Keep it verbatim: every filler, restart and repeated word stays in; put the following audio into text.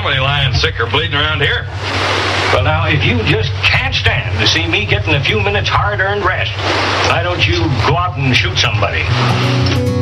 family lying sick or bleeding around here. Well, now, if you just can't stand to see me getting a few minutes hard-earned rest, why don't you go out and shoot somebody?